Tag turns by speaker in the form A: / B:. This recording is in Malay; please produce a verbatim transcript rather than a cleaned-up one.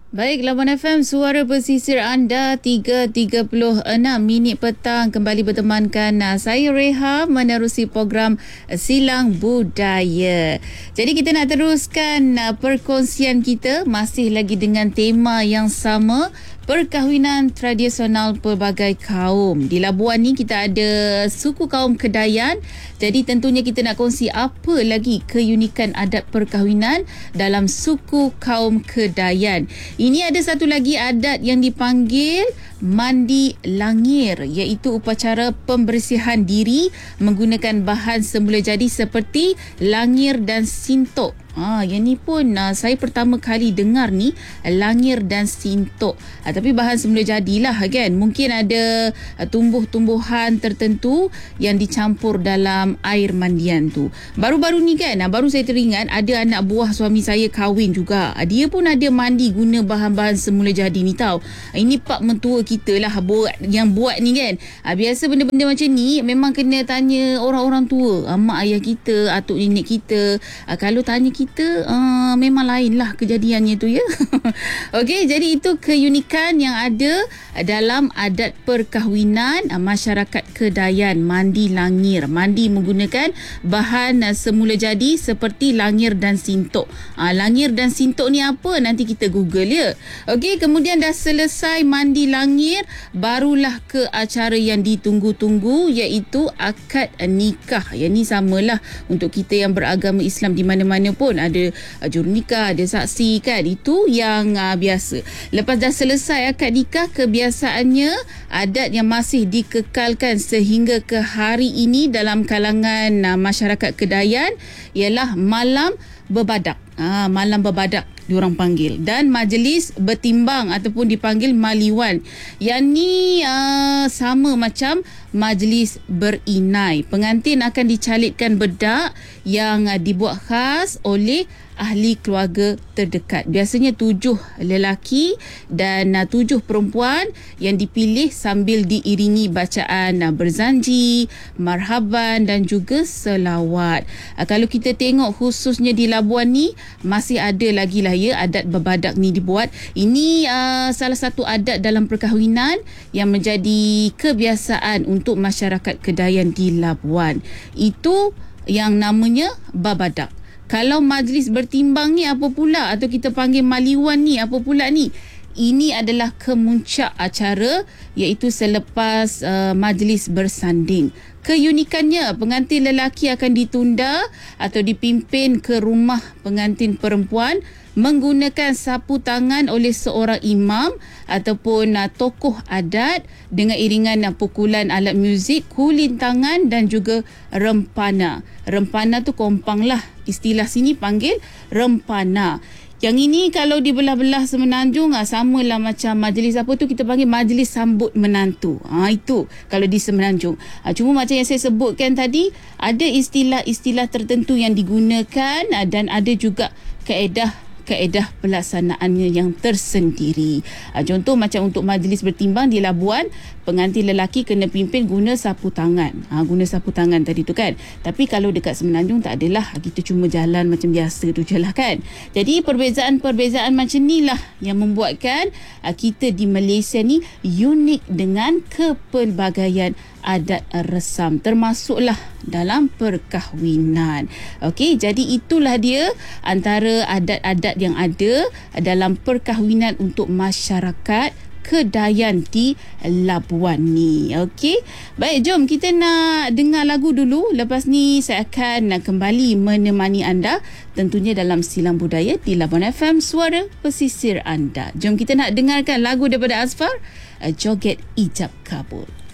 A: Baik, Labuan F M, suara pesisir anda, tiga tiga puluh enam minit petang, kembali bertemankan saya Reha menerusi program Silang Budaya. Jadi kita nak teruskan perkongsian kita, masih lagi dengan tema yang sama, perkahwinan tradisional pelbagai kaum. Di Labuan ni kita ada suku kaum Kedayan. Jadi tentunya kita nak kongsi apa lagi keunikan adat perkahwinan dalam suku kaum Kedayan. Ini ada satu lagi adat yang dipanggil mandi langir, iaitu upacara pembersihan diri menggunakan bahan semula jadi seperti langir dan sintok. Ah, yang ni pun uh, saya pertama kali dengar ni, langir dan sintok. Ah, tapi bahan semula jadilah kan. Mungkin ada uh, tumbuh-tumbuhan tertentu yang dicampur dalam air mandian tu. Baru-baru ni kan, uh, baru saya teringat ada anak buah suami saya kahwin juga. Uh, dia pun ada mandi guna bahan-bahan semula jadi ni tau. Uh, ini pak mentua kita lah buat, yang buat ni kan. Uh, biasa benda-benda macam ni memang kena tanya orang-orang tua, uh, mak ayah kita, atuk nenek kita. Uh, kalau tanya kita kita uh, memang lain lah kejadiannya tu ya. Okey, jadi itu keunikan yang ada dalam adat perkahwinan uh, masyarakat Kedayan, mandi langir, mandi menggunakan bahan uh, semula jadi seperti langir dan sintok. Uh, langir dan sintok ni apa? Nanti kita Google ya. Okey, kemudian dah selesai mandi langir, barulah ke acara yang ditunggu-tunggu, iaitu akad nikah. Yang ni samalah untuk kita yang beragama Islam di mana-mana pun ada jurunikah, ada saksi kan. Itu yang uh, biasa. Lepas dah selesai akad nikah, kebiasaannya adat yang masih dikekalkan sehingga ke hari ini dalam kalangan uh, masyarakat Kedayan ialah malam berbadak. Ah, malam berbadak diorang panggil, dan majlis bertimbang ataupun dipanggil maliwan. Yang ni uh, sama macam majlis berinai. Pengantin akan dicalitkan bedak yang uh, dibuat khas oleh ahli keluarga terdekat. Biasanya tujuh lelaki dan uh, tujuh perempuan yang dipilih sambil diiringi bacaan uh, berzanji, marhaban dan juga selawat. Uh, kalau kita tengok khususnya di Labuan ni, masih ada lagi lah ya adat berbadak ni dibuat. Ini uh, salah satu adat dalam perkahwinan yang menjadi kebiasaan untuk masyarakat Kedayan di Labuan. Itu yang namanya berbadak. Kalau majlis bertimbang ni apa pula, atau kita panggil maliwan ni apa pula ni? Ini adalah kemuncak acara, iaitu selepas uh, majlis bersanding. Keunikannya, pengantin lelaki akan ditunda atau dipimpin ke rumah pengantin perempuan menggunakan sapu tangan oleh seorang imam ataupun uh, tokoh adat dengan iringan uh, pukulan alat muzik, kulintangan dan juga rempana. Rempana tu kompang lah. Istilah sini panggil rempana. Yang ini kalau di belah-belah Semenanjung ah, samalah macam majlis apa tu, kita panggil majlis sambut menantu. Ah, itu kalau di Semenanjung. Ah, cuma macam yang saya sebutkan tadi, ada istilah-istilah tertentu yang digunakan ah, dan ada juga kaedah kaedah pelaksanaannya yang tersendiri. Uh, contoh macam untuk majlis bertimbang di Labuan, pengantin lelaki kena pimpin guna sapu tangan. Uh, guna sapu tangan tadi tu kan. Tapi kalau dekat Semenanjung tak adalah. Kita cuma jalan macam biasa tu je lah kan. Jadi perbezaan-perbezaan macam ni lah yang membuatkan uh, kita di Malaysia ni unik dengan kepelbagaian adat resam, termasuklah dalam perkahwinan. Okey, jadi itulah dia antara adat-adat yang ada dalam perkahwinan untuk masyarakat Kedayan di Labuan ni. Okey, baik, jom kita nak dengar lagu dulu. Lepas ni saya akan kembali menemani anda tentunya dalam Silang Budaya di Labuan F M, suara pesisir anda. Jom kita nak dengarkan lagu daripada Asfar, Joget Ijab Kabul.